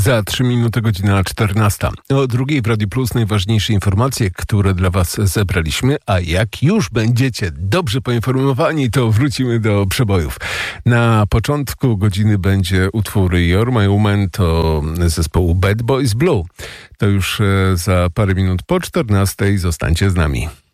Za 3 minuty godzina 14. O drugiej w Radiu Plus najważniejsze informacje, które dla Was zebraliśmy, a jak już będziecie dobrze poinformowani, to wrócimy do przebojów. Na początku godziny będzie utwór You're My Woman, to zespołu Bad Boys Blue. To już za parę minut po 14. Zostańcie z nami.